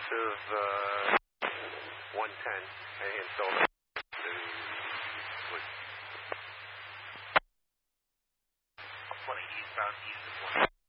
of 110 and still to 20 eastbound, Houston.